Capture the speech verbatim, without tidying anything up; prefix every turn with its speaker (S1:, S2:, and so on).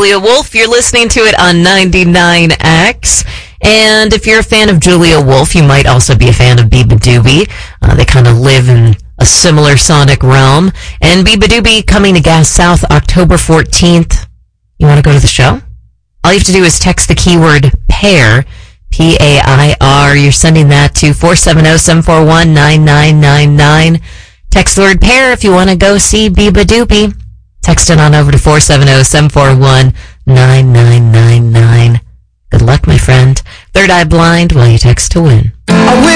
S1: Julia Wolf. You're listening to it on ninety-nine X. And if you're a fan of Julia Wolf, you might also be a fan of Beabadoobee. Uh, they kind of live in a similar sonic realm. And Beabadoobee coming to Gas South October fourteenth. You want to go to the show? All you have to do is text the keyword PAIR, P A I R. You're sending that to four seven zero, seven four one, nine nine nine nine. Text the word PAIR if you want to go see Beabadoobee. Text it on over to four seven zero, seven four one, nine nine nine nine. Good luck, my friend. Third Eye Blind while you text to win.